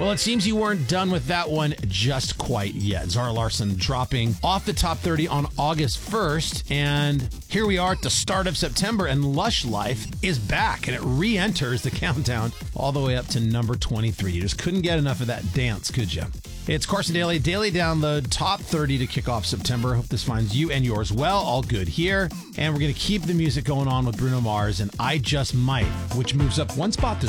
Well, it seems you weren't done with that one just quite yet. Zara Larsson dropping off the top 30 on August 1st. And here we are at the start of September, and Lush Life is back, and it re-enters the countdown all the way up to number 23. You just couldn't get enough of that dance, could you? It's Carson Daly, Daily Download, top 30 to kick off September. Hope this finds you and yours well. All good here. And we're going to keep the music going on with Bruno Mars and I Just Might, which moves up one spot this